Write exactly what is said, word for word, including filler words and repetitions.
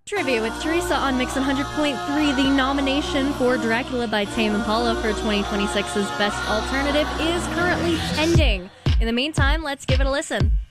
Trivia with Teresa on Mix one hundred point three. The nomination for Dracula by Tame Impala for twenty twenty-six's Best Alternative is currently pending. In the meantime, let's give it a listen.